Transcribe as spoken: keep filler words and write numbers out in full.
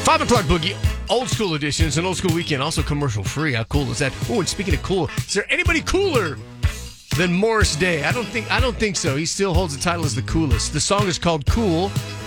Five o'clock boogie, old school edition. It's an old school weekend, also commercial free. How cool is that? Oh, and speaking of cool, is there anybody cooler than Morris Day? I don't think. I don't think so. He still holds the title as the coolest. The song is called "Cool."